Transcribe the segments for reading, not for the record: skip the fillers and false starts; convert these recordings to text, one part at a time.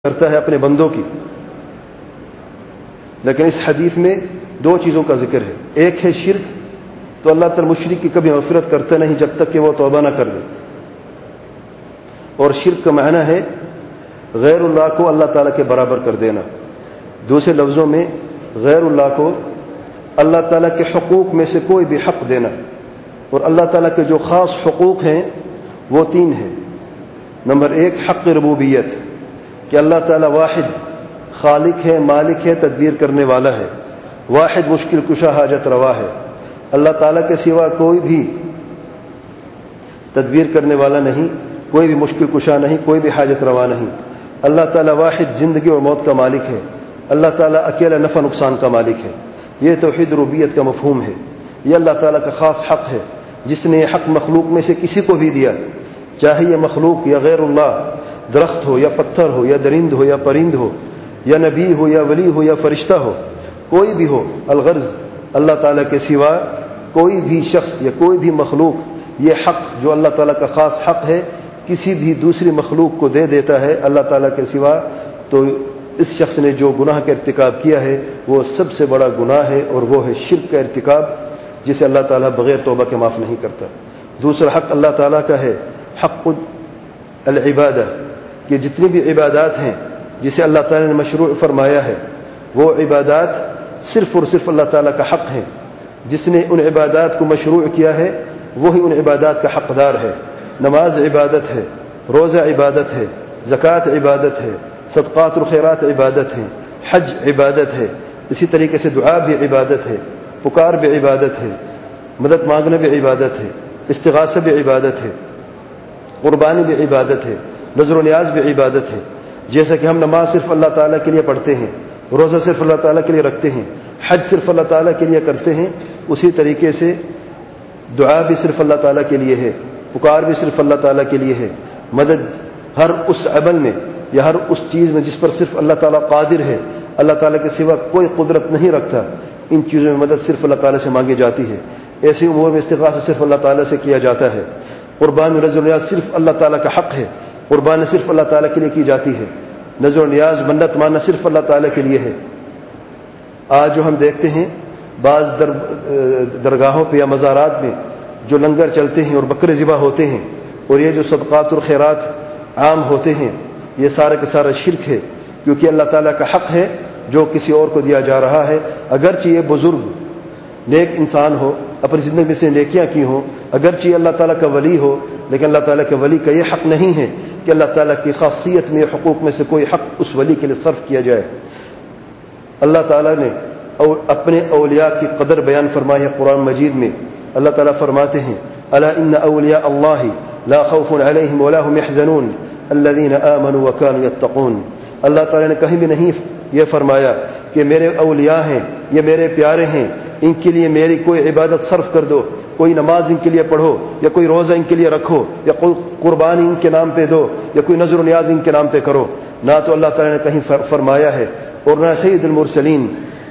کرتا ہے اپنے بندوں کی، لیکن اس حدیث میں دو چیزوں کا ذکر ہے۔ ایک ہے شرک، تو اللہ تعالی مشرک کی کبھی مغفرت کرتا نہیں جب تک کہ وہ توبہ نہ کر دے، اور شرک کا معنی ہے غیر اللہ کو اللہ تعالیٰ کے برابر کر دینا۔ دوسرے لفظوں میں غیر اللہ کو اللہ تعالیٰ کے حقوق میں سے کوئی بھی حق دینا، اور اللہ تعالیٰ کے جو خاص حقوق ہیں وہ تین ہیں۔ نمبر ایک حق ربوبیت، کہ اللہ تعالیٰ واحد خالق ہے، مالک ہے، تدبیر کرنے والا ہے، واحد مشکل کشا حاجت روا ہے۔ اللہ تعالیٰ کے سوا کوئی بھی تدبیر کرنے والا نہیں، کوئی بھی مشکل کشا نہیں، کوئی بھی حاجت روا نہیں۔ اللہ تعالیٰ واحد زندگی اور موت کا مالک ہے، اللہ تعالیٰ اکیلا نفع نقصان کا مالک ہے۔ یہ توحید ربوبیت کا مفہوم ہے، یہ اللہ تعالیٰ کا خاص حق ہے، جس نے یہ حق مخلوق میں سے کسی کو بھی دیا، چاہے یہ مخلوق یا غیر اللہ، درخت ہو یا پتھر ہو یا درند ہو یا پرند ہو یا نبی ہو یا ولی ہو یا فرشتہ ہو، کوئی بھی ہو۔ الغرض اللہ تعالیٰ کے سوا کوئی بھی شخص یا کوئی بھی مخلوق یہ حق جو اللہ تعالیٰ کا خاص حق ہے کسی بھی دوسری مخلوق کو دے دیتا ہے اللہ تعالیٰ کے سوا، تو اس شخص نے جو گناہ کا ارتکاب کیا ہے وہ سب سے بڑا گناہ ہے، اور وہ ہے شرک کا ارتکاب، جسے اللہ تعالیٰ بغیر توبہ کے معاف نہیں کرتا۔ دوسرا حق اللہ تعالیٰ کا ہے حق العبادہ، کہ جتنی بھی عبادات ہیں جسے اللہ تعالیٰ نے مشروع فرمایا ہے وہ عبادات صرف اور صرف اللہ تعالیٰ کا حق ہے۔ جس نے ان عبادات کو مشروع کیا ہے وہی ان عبادات کا حقدار ہے۔ نماز عبادت ہے، روزہ عبادت ہے، زکوٰۃ عبادت ہے، صدقات اور خیرات عبادت ہیں، حج عبادت ہے، اسی طریقے سے دعا بھی عبادت ہے، پکار بھی عبادت ہے، مدد مانگنا بھی عبادت ہے، استغاثہ بھی عبادت ہے، قربانی بھی عبادت ہے، نذر و نیاز بھی عبادت ہے۔ جیسا کہ ہم نماز صرف اللہ تعالیٰ کے لیے پڑھتے ہیں، روزہ صرف اللہ تعالیٰ کے لیے رکھتے ہیں، حج صرف اللہ تعالیٰ کے لیے کرتے ہیں، اسی طریقے سے دعا بھی صرف اللہ تعالیٰ کے لیے ہے، پکار بھی صرف اللہ تعالیٰ کے لیے ہے، مدد ہر اس عمل میں یا ہر اس چیز میں جس پر صرف اللہ تعالیٰ قادر ہے، اللہ تعالیٰ کے سوا کوئی قدرت نہیں رکھتا، ان چیزوں میں مدد صرف اللہ تعالیٰ سے مانگی جاتی ہے۔ ایسی امور میں استغاثہ صرف اللہ تعالیٰ سے کیا جاتا ہے۔ قربان و نذر و نیاز صرف اللہ تعالیٰ کا حق ہے، قربانی صرف اللہ تعالیٰ کے لیے کی جاتی ہے، نذر و نیاز منت ماننا صرف اللہ تعالیٰ کے لیے ہے۔ آج جو ہم دیکھتے ہیں بعض درگاہوں پہ یا مزارات میں جو لنگر چلتے ہیں اور بکرے ذبح ہوتے ہیں، اور یہ جو صدقات اور خیرات عام ہوتے ہیں، یہ سارا کا سارا شرک ہے، کیونکہ اللہ تعالیٰ کا حق ہے جو کسی اور کو دیا جا رہا ہے۔ اگرچہ یہ بزرگ نیک انسان ہو، اپنی زندگی میں سے نیکیاں کی ہوں، اگرچہ اللہ تعالیٰ کا ولی ہو، لیکن اللہ تعالیٰ کے ولی کا یہ حق نہیں ہے کہ اللہ تعالیٰ کی خاصیت میں حقوق میں سے کوئی حق اس ولی کے لیے صرف کیا جائے۔ اللہ تعالیٰ نے اپنے اولیاء کی قدر بیان فرمائی ہے قرآن مجید میں۔ اللہ تعالیٰ فرماتے ہیں الا ان اولیاء اللہ لا خوف علیہم ولا هم يحزنون الذین آمنوا وكانوا يتقون۔ اللہ تعالیٰ نے کہیں بھی نہیں یہ فرمایا کہ میرے اولیاء ہیں، یہ میرے پیارے ہیں، ان کے لیے میری کوئی عبادت صرف کر دو، کوئی نماز ان کے لیے پڑھو، یا کوئی روزہ ان کے لیے رکھو، یا کوئی قربانی ان کے نام پہ دو، یا کوئی نذر و نیاز ان کے نام پہ کرو۔ نہ تو اللہ تعالیٰ نے کہیں فرمایا ہے، اور نہ سید المرسلین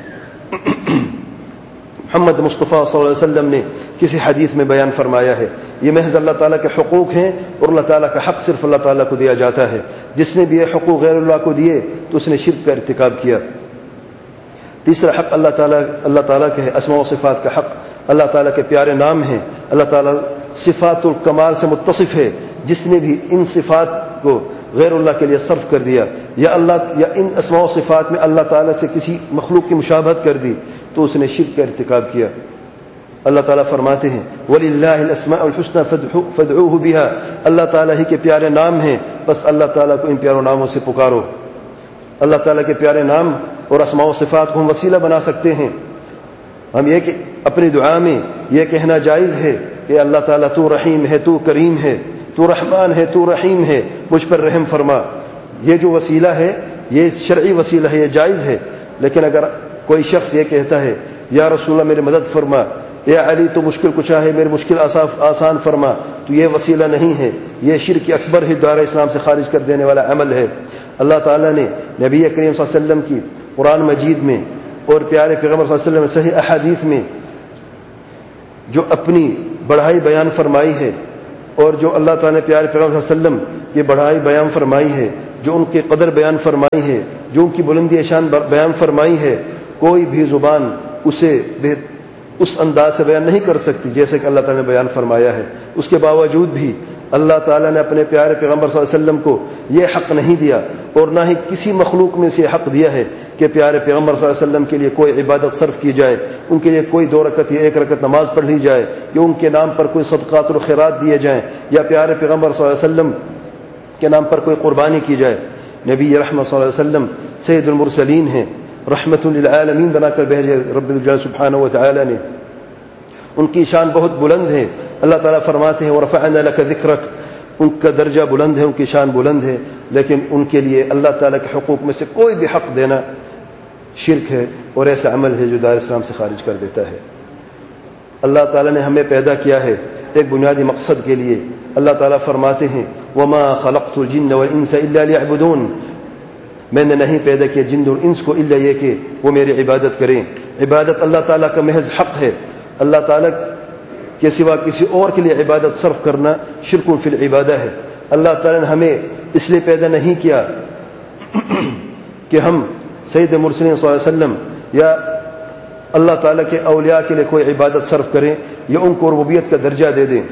محمد مصطفیٰ صلی اللہ علیہ وسلم نے کسی حدیث میں بیان فرمایا ہے۔ یہ محض اللہ تعالیٰ کے حقوق ہیں، اور اللہ تعالیٰ کا حق صرف اللہ تعالیٰ کو دیا جاتا ہے۔ جس نے بھی یہ حقوق غیر اللہ کو دیے تو اس نے شرک کا ارتکاب کیا۔ تیسرا حق اللہ تعالیٰ کے ہے اسماء و صفات کا حق۔ اللہ تعالیٰ کے پیارے نام ہیں، اللہ تعالیٰ صفات الکمال سے متصف ہے۔ جس نے بھی ان صفات کو غیر اللہ کے لیے صرف کر دیا، یا ان اسماء و صفات میں اللہ تعالیٰ سے کسی مخلوق کی مشابہت کر دی، تو اس نے شرک کا ارتکاب کیا۔ اللہ تعالیٰ فرماتے ہیں وَلِلَّهِ الْأَسْمَاءُ الْحُسْنَى فَادْعُوهُ بِهَا۔ اللہ تعالیٰ ہی کے پیارے نام ہیں، بس اللہ تعالیٰ کو ان پیارے ناموں سے پکارو۔ اللہ تعالیٰ کے پیارے نام اور اسماء و صفات کو ہم وسیلہ بنا سکتے ہیں۔ ہم یہ کہ اپنی دعا میں یہ کہنا جائز ہے کہ اللہ تعالیٰ تو رحیم ہے، تو کریم ہے، تو رحمان ہے، تو رحیم ہے، مجھ پر رحم فرما۔ یہ جو وسیلہ ہے یہ شرعی وسیلہ ہے، یہ جائز ہے۔ لیکن اگر کوئی شخص یہ کہتا ہے یا رسول اللہ میری مدد فرما، یا علی تو مشکل کشا ہے میری مشکل آسان فرما، تو یہ وسیلہ نہیں ہے، یہ شرک اکبر ہے، دائرہ اسلام سے خارج کر دینے والا عمل ہے۔ اللہ تعالیٰ نے نبی کریم صلی اللہ علیہ وسلم کی قرآن مجید میں اور پیارے پیغمبر صلی اللہ علیہ وسلم صحیح احادیث میں جو اپنی بڑائی بیان فرمائی ہے، اور جو اللہ تعالیٰ نے پیارے پیغمبر صلی اللہ علیہ وسلم کی بڑائی بیان فرمائی ہے، جو ان کی قدر بیان فرمائی ہے، جو ان کی بلندی شان بیان فرمائی ہے، کوئی بھی زبان اسے اس انداز سے بیان نہیں کر سکتی جیسے کہ اللہ تعالیٰ نے بیان فرمایا ہے۔ اس کے باوجود بھی اللہ تعالیٰ نے اپنے پیارے پیغمبر صلی اللہ علیہ وسلم کو یہ حق نہیں دیا، اور نہ ہی کسی مخلوق میں سے حق دیا ہے کہ پیارے پیغمبر صلی اللہ علیہ وسلم کے لیے کوئی عبادت صرف کی جائے، ان کے لیے کوئی 2 رکعت یا 1 رکعت نماز پڑھ لی جائے، یا ان کے نام پر کوئی صدقات و خیرات دیے جائیں، یا پیارے پیغمبر صلی اللہ علیہ وسلم کے نام پر کوئی قربانی کی جائے۔ نبی رحمت صلی اللہ علیہ وسلم سید المرسلین ہیں، رحمت للعالمین بنا کر بھیجے رب الجلال سبحانہ و تعالی نے، ان کی شان بہت بلند ہے۔ اللہ تعالیٰ فرماتے ہیں وَرَفَعْنَا لَكَ ذِكْرَكَ، ان کا درجہ بلند ہے، ان کی شان بلند ہے، لیکن ان کے لیے اللہ تعالیٰ کے حقوق میں سے کوئی بھی حق دینا شرک ہے، اور ایسا عمل ہے جو دائرہ اسلام سے خارج کر دیتا ہے۔ اللہ تعالیٰ نے ہمیں پیدا کیا ہے ایک بنیادی مقصد کے لیے۔ اللہ تعالیٰ فرماتے ہیں وَمَا خَلَقْتُ الْجِنَّ وَالْإِنسَ إِلَّا لِيَعْبُدُونَ، میں نے نہیں پیدا کیا جن اور انس کو الا یہ کہ وہ میری عبادت کریں۔ عبادت اللہ تعالیٰ کا محض حق ہے، اللہ تعالیٰ کے سوا کسی اور کے لیے عبادت صرف کرنا شرک فی العبادہ ہے۔ اللہ تعالیٰ نے ہمیں اس لیے پیدا نہیں کیا کہ ہم سید مرسلین صلی اللہ علیہ وسلم یا اللہ تعالیٰ کے اولیاء کے لیے کوئی عبادت صرف کریں یا ان کو ربوبیت کا درجہ دے دیں۔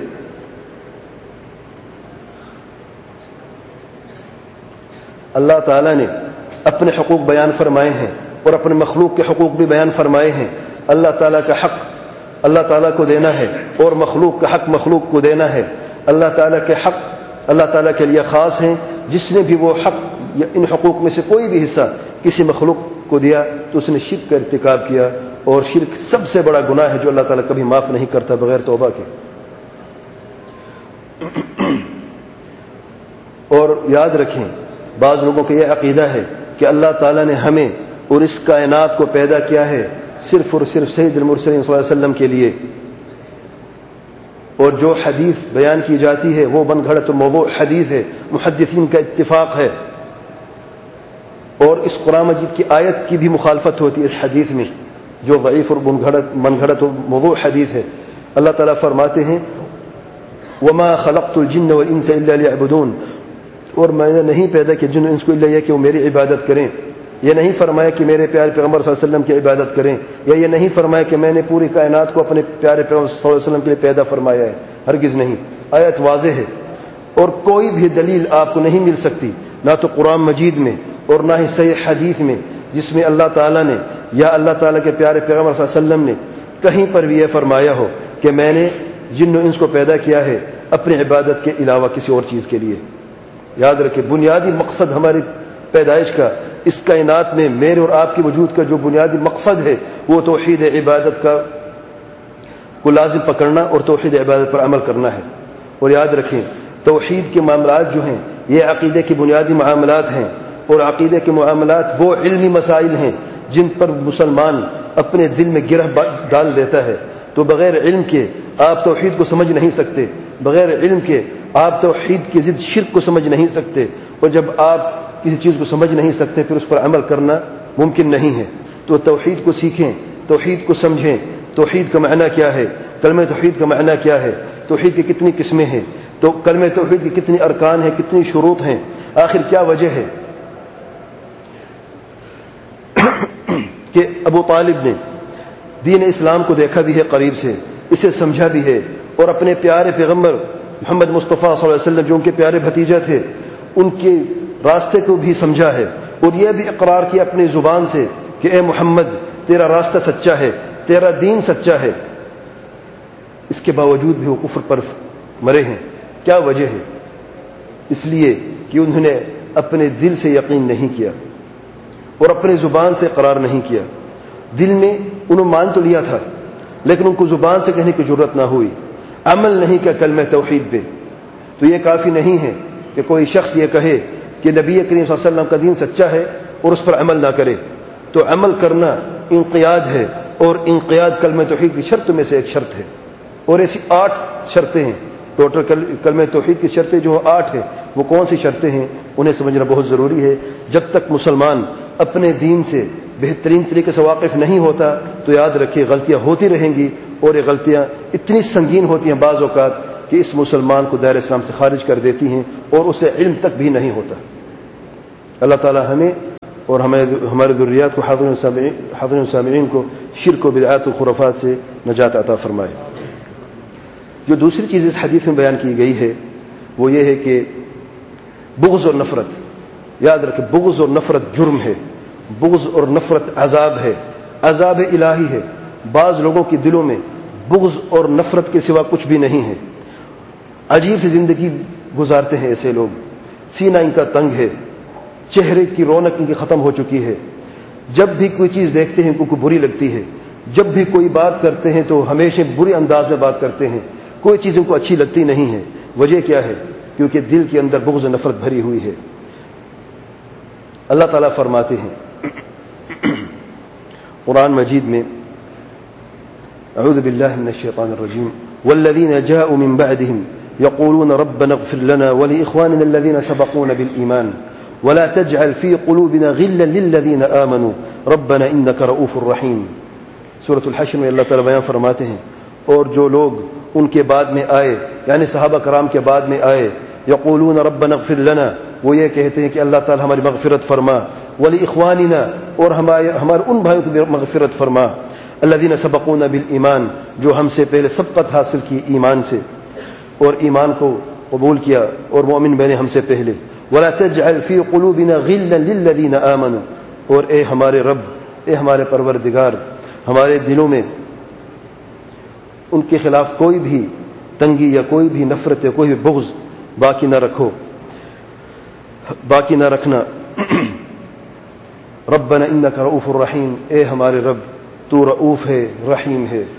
اللہ تعالیٰ نے اپنے حقوق بیان فرمائے ہیں اور اپنے مخلوق کے حقوق بھی بیان فرمائے ہیں۔ اللہ تعالیٰ کا حق اللہ تعالیٰ کو دینا ہے اور مخلوق کا حق مخلوق کو دینا ہے۔ اللہ تعالیٰ کے حق اللہ تعالیٰ کے لیے خاص ہیں، جس نے بھی وہ حق یا ان حقوق میں سے کوئی بھی حصہ کسی مخلوق کو دیا تو اس نے شرک کا ارتکاب کیا، اور شرک سب سے بڑا گناہ ہے جو اللہ تعالیٰ کبھی معاف نہیں کرتا بغیر توبہ کے۔ اور یاد رکھیں بعض لوگوں کا یہ عقیدہ ہے کہ اللہ تعالیٰ نے ہمیں اور اس کائنات کو پیدا کیا ہے صرف اور صرف سید المرسلین صلی اللہ علیہ وسلم کے لیے، اور جو حدیث بیان کی جاتی ہے وہ من گھڑت موضوع حدیث ہے، محدثین کا اتفاق ہے، اور اس قرآن مجید کی آیت کی بھی مخالفت ہوتی ہے اس حدیث میں جو ضعیف اور من گھڑت موضوع حدیث ہے۔ اللہ تعالیٰ فرماتے ہیں وما خلقت الجن والانس الا ليعبدون، اور میں نے نہیں پیدا کیا جن انس کو الا یہ کہ وہ میری عبادت کریں۔ یہ نہیں فرمایا کہ میرے پیارے پیغمبر صلی اللہ علیہ وسلم کی عبادت کریں، یا یہ نہیں فرمایا کہ میں نے پوری کائنات کو اپنے پیارے پیغمبر صلی اللہ علیہ وسلم کے لیے پیدا فرمایا ہے، ہرگز نہیں۔ آیت واضح ہے، اور کوئی بھی دلیل آپ کو نہیں مل سکتی، نہ تو قرآن مجید میں اور نہ ہی صحیح حدیث میں، جس میں اللہ تعالیٰ نے یا اللہ تعالیٰ کے پیارے پیغمبر صلی اللہ علیہ وسلم نے کہیں پر بھی یہ فرمایا ہو کہ میں نے جن و انس کو پیدا کیا ہے اپنی عبادت کے علاوہ کسی اور چیز کے لیے۔ یاد رکھیں بنیادی مقصد ہماری پیدائش کا، اس کائنات میں میرے اور آپ کے وجود کا جو بنیادی مقصد ہے وہ توحید عبادت کو لازم پکڑنا اور توحید عبادت پر عمل کرنا ہے۔ اور یاد رکھیں توحید کے معاملات جو ہیں یہ عقیدے کی بنیادی معاملات ہیں، اور عقیدے کے معاملات وہ علمی مسائل ہیں جن پر مسلمان اپنے دل میں گرہ ڈال دیتا ہے۔ تو بغیر علم کے آپ توحید کو سمجھ نہیں سکتے، بغیر علم کے آپ توحید کی ضد شرک کو سمجھ نہیں سکتے، اور جب آپ کسی چیز کو سمجھ نہیں سکتے پھر اس پر عمل کرنا ممکن نہیں ہے۔ تو توحید کو سیکھیں، توحید کو سمجھیں، توحید کا معنی کیا ہے، کلمہ توحید کا معنی کیا ہے، توحید کی کتنی قسمیں ہیں، تو کلمہ توحید کی کتنی ارکان ہیں، کتنی شروط ہیں، آخر کیا وجہ ہے کہ ابو طالب نے دین اسلام کو دیکھا بھی ہے قریب سے، اسے سمجھا بھی ہے، اور اپنے پیارے پیغمبر محمد مصطفیٰ صلی اللہ علیہ وسلم جو ان کے پیارے بھتیجا تھے ان کے راستے کو بھی سمجھا ہے، اور یہ بھی اقرار کیا اپنی زبان سے کہ اے محمد تیرا راستہ سچا ہے، تیرا دین سچا ہے۔ اس کے باوجود بھی وہ کفر پر مرے ہیں۔ کیا وجہ ہے؟ اس لیے کہ انہوں نے اپنے دل سے یقین نہیں کیا اور اپنی زبان سے اقرار نہیں کیا۔ دل میں انہوں مان تو لیا تھا لیکن ان کو زبان سے کہنے کی ضرورت نہ ہوئی، عمل نہیں کیا کلمہ توحید پہ۔ تو یہ کافی نہیں ہے کہ کوئی شخص یہ کہے کہ نبی کریم صلی اللہ علیہ وسلم کا دین سچا ہے اور اس پر عمل نہ کرے۔ تو عمل کرنا انقیاد ہے، اور انقیاد کلمہ توحید کی شرط میں سے ایک شرط ہے، اور ایسی 8 شرطیں ہیں ٹوٹل کلمہ توحید کی شرطیں جو 8 ہیں۔ وہ کون سی شرطیں ہیں انہیں سمجھنا بہت ضروری ہے۔ جب تک مسلمان اپنے دین سے بہترین طریقے سے واقف نہیں ہوتا تو یاد رکھیے غلطیاں ہوتی رہیں گی، اور یہ غلطیاں اتنی سنگین ہوتی ہیں بعض اوقات کہ اس مسلمان کو دائرہ اسلام سے خارج کر دیتی ہیں اور اسے علم تک بھی نہیں ہوتا۔ اللہ تعالی ہمیں اور ہمارے ذریات کو حاضرین سامعین کو شرک و بدعات و خرافات سے نجات عطا فرمائے۔ جو دوسری چیز اس حدیث میں بیان کی گئی ہے وہ یہ ہے کہ بغض اور نفرت، یاد رکھیں بغض اور نفرت جرم ہے، بغض اور نفرت عذاب ہے، عذاب الہی ہے۔ بعض لوگوں کے دلوں میں بغض اور نفرت کے سوا کچھ بھی نہیں ہے، عجیب سی زندگی گزارتے ہیں ایسے لوگ، سینہ ان کا تنگ ہے، چہرے کی رونق ان کی ختم ہو چکی ہے، جب بھی کوئی چیز دیکھتے ہیں ان کو بری لگتی ہے، جب بھی کوئی بات کرتے ہیں تو ہمیشہ برے انداز میں بات کرتے ہیں، کوئی چیز ان کو اچھی لگتی نہیں ہے۔ وجہ کیا ہے؟ کیونکہ دل کے اندر بغض و نفرت بھری ہوئی ہے۔ اللہ تعالیٰ فرماتے ہیں قرآن مجید میں، اعوذ باللہ من الشیطان الرجیم، والذین جاءوا من بعدهم يقولون ربنا اغفر لنا ولإخواننا الذين سبقونا بالإيمان ولا تجعل في قلوبنا غلا للذين آمنوا ربنا إنك رؤوف رحيم۔ سورۃ الحشر میں اللہ تعالیٰ بیان فرماتے ہیں، اور جو لوگ ان کے بعد میں آئے یعنی صحابہ کرام کے بعد میں آئے، یقولون ربنا اغفر لنا، وہ یہ کہتے ہیں کہ اللہ تعالیٰ ہماری مغفرت فرما، ولاخواننا، اور ہمارے ان بھائیوں کی مغفرت فرما، الذین سبقونا بالایمان، جو ہم سے پہلے سبقت حاصل کی ایمان سے اور ایمان کو قبول کیا اور مومن بنے ہم سے پہلے، ولا تجعل فی قلوبنا غلا للذین آمنوا، اور اے ہمارے رب، اے ہمارے پروردگار، ہمارے دلوں میں ان کے خلاف کوئی بھی تنگی یا کوئی بھی نفرت یا کوئی بھی بغض باقی نہ رکھو، باقی نہ رکھنا۔ ربنا انک رؤوف الرحیم، اے ہمارے رب تو رؤوف ہے، رحیم ہے۔